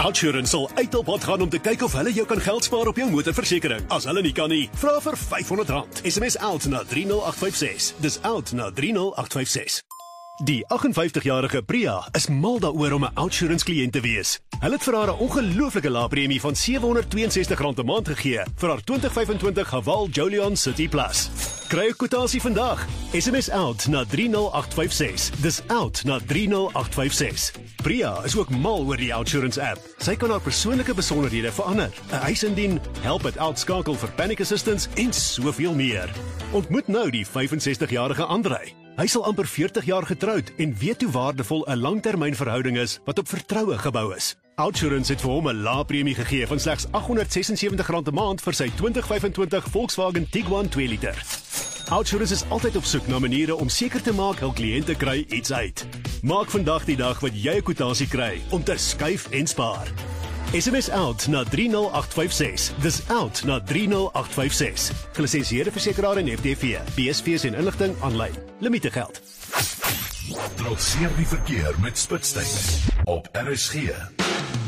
Outsurance sal uit op pad gaan om te kyk of hulle jou kan geld spaar op jou motorversekering. As hulle nie kan nie, vra vir R500. SMS OUT na 30856. Dis OUT na 30856. Die 58-jarige Priya is mal daaroor om 'n Outsurance kliënt te wees. Hulle het vir haar 'n ongelooflike lae premie van R762 'n maand gegee vir haar 2025 Haval Jolion City Plus. Kry 'n kwotasie vandag. SMS OUT na 30856. Dis OUT na 30856. Priya is ook mal oor die Outsurance app. Sy kan haar persoonlike besonderhede verander, 'n eis indien, help met uitskakel vir panic assistance en soveel meer. Ontmoet nou die 65-jarige Andrei. Hy sal amper 40 jaar getroud en weet hoe waardevol 'n langtermynverhouding is wat op vertroue gebou is. Outsurance het vir hom 'n lae premie gegee van slegs R876 'n maand vir sy 2025 Volkswagen Tiguan 2 liter. Outsurance is altyd op soek na maniere om seker te maak hul kliënte kry iets uit. Maak vandag die dag wat jy 'n kwotasie kry om te skuif en spaar. SMS OUT na 30856. Dis OUT na 30856. Gelisensieerde versekeraar en FDV. BSV's en inligting aanlyn. Limiete geld. Trotseer die verkeer met Spitstyd op RSG.